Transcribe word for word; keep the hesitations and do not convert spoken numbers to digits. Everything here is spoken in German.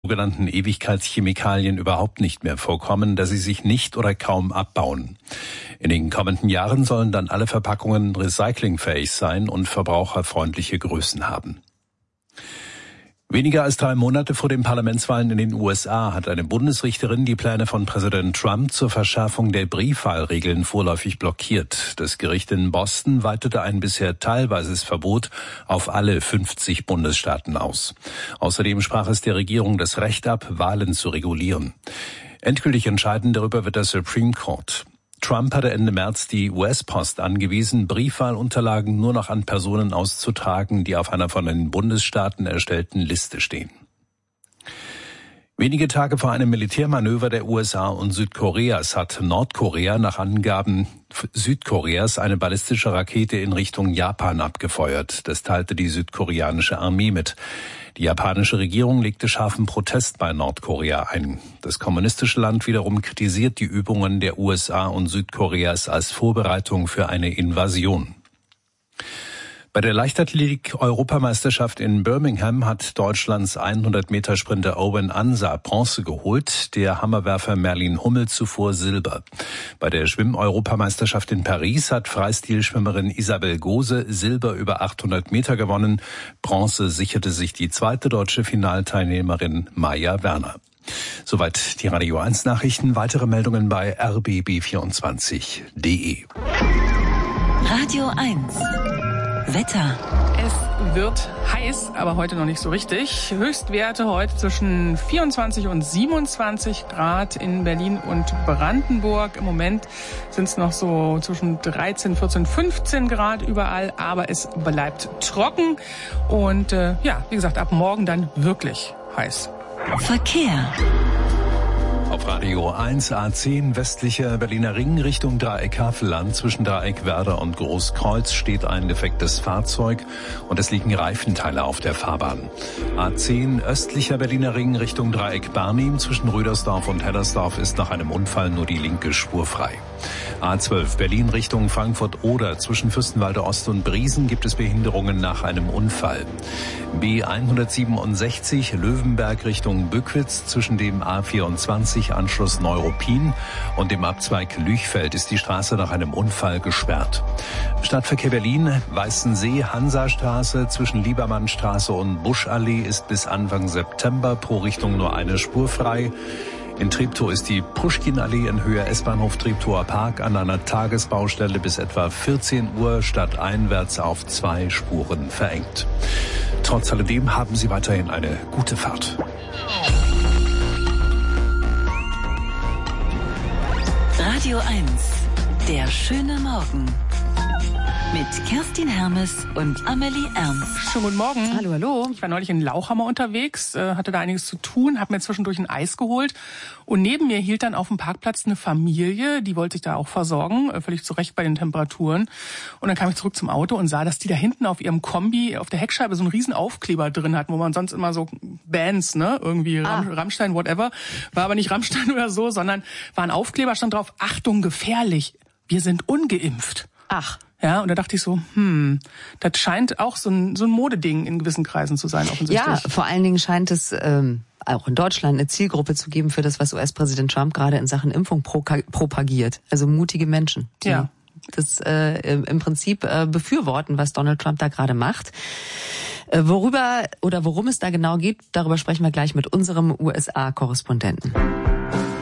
sogenannten Ewigkeitschemikalien überhaupt nicht mehr vorkommen, da sie sich nicht oder kaum abbauen. In den kommenden Jahren sollen dann alle Verpackungen recyclingfähig sein und verbraucherfreundliche Größen haben. Weniger als drei Monate vor den Parlamentswahlen in den U S A hat eine Bundesrichterin die Pläne von Präsident Trump zur Verschärfung der Briefwahlregeln vorläufig blockiert. Das Gericht in Boston weitete ein bisher teilweises Verbot auf alle fünfzig Bundesstaaten aus. Außerdem sprach es der Regierung das Recht ab, Wahlen zu regulieren. Endgültig entscheiden darüber wird der Supreme Court. Trump hatte Ende März die U S-Post angewiesen, Briefwahlunterlagen nur noch an Personen auszutragen, die auf einer von den Bundesstaaten erstellten Liste stehen. Wenige Tage vor einem Militärmanöver der U S A und Südkoreas hat Nordkorea nach Angaben Südkoreas eine ballistische Rakete in Richtung Japan abgefeuert. Das teilte die südkoreanische Armee mit. Die japanische Regierung legte scharfen Protest bei Nordkorea ein. Das kommunistische Land wiederum kritisiert die Übungen der U S A und Südkoreas als Vorbereitung für eine Invasion. Bei der Leichtathletik-Europameisterschaft in Birmingham hat Deutschlands hundert-Meter-Sprinter Owen Ansa Bronze geholt, der Hammerwerfer Merlin Hummel zuvor Silber. Bei der Schwimm-Europameisterschaft in Paris hat Freistilschwimmerin Isabel Gose Silber über achthundert Meter gewonnen. Bronze sicherte sich die zweite deutsche Finalteilnehmerin Maja Werner. Soweit die Radio eins Nachrichten. Weitere Meldungen bei r b b vierundzwanzig punkt d e. Radio eins. Wetter. Es wird heiß, aber heute noch nicht so richtig. Höchstwerte heute zwischen vierundzwanzig und siebenundzwanzig Grad in Berlin und Brandenburg. Im Moment sind es noch so zwischen dreizehn, vierzehn, fünfzehn Grad überall, aber es bleibt trocken. Und äh, ja, wie gesagt, ab morgen dann wirklich heiß. Verkehr. Auf Radio eins A zehn westlicher Berliner Ring Richtung Dreieck Havelland. Zwischen Dreieck Werder und Großkreuz steht ein defektes Fahrzeug und es liegen Reifenteile auf der Fahrbahn. A zehn östlicher Berliner Ring Richtung Dreieck Barnim. Zwischen Rüdersdorf und Hellersdorf ist nach einem Unfall nur die linke Spur frei. A zwölf Berlin Richtung Frankfurt-Oder. Zwischen Fürstenwalde Ost und Briesen gibt es Behinderungen nach einem Unfall. B hundertsiebenundsechzig Löwenberg Richtung Bückwitz. Zwischen dem A vierundzwanzig Anschluss Neuruppin und dem Abzweig Lüchfeld ist die Straße nach einem Unfall gesperrt. Stadtverkehr Berlin, Weißensee, Hansastraße zwischen Liebermannstraße und Buschallee ist bis Anfang September pro Richtung nur eine Spur frei. In Treptow ist die Puschkinallee in Höhe S-Bahnhof Treptower Park an einer Tagesbaustelle bis etwa vierzehn Uhr stadteinwärts auf zwei Spuren verengt. Trotz alledem haben Sie weiterhin eine gute Fahrt. Radio eins, der schöne Morgen. Mit Kerstin Hermes und Amelie Ernst. Schönen guten Morgen. Hallo, hallo. Ich war neulich in Lauchhammer unterwegs, hatte da einiges zu tun, habe mir zwischendurch ein Eis geholt. Und neben mir hielt dann auf dem Parkplatz eine Familie, die wollte sich da auch versorgen, völlig zu Recht bei den Temperaturen. Und dann kam ich zurück zum Auto und sah, dass die da hinten auf ihrem Kombi auf der Heckscheibe so einen riesen Aufkleber drin hatten, wo man sonst immer so Bands, ne, irgendwie ah. Rammstein, whatever. War aber nicht Rammstein oder so, sondern war ein Aufkleber, stand drauf, Achtung, gefährlich, wir sind ungeimpft. Ach. Ja, und da dachte ich so, hm, das scheint auch so ein, so ein Modeding in gewissen Kreisen zu sein, offensichtlich. Ja, vor allen Dingen scheint es ähm, auch in Deutschland eine Zielgruppe zu geben für das, was U S-Präsident Trump gerade in Sachen Impfung propagiert. Also mutige Menschen, die ja. das äh, im Prinzip äh, befürworten, was Donald Trump da gerade macht. Äh, worüber oder worum es da genau geht, darüber sprechen wir gleich mit unserem U S A-Korrespondenten.